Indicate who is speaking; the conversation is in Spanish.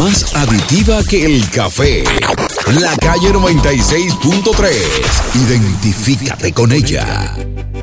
Speaker 1: más adictiva que el café. La Calle 96.3. Identifícate con ella.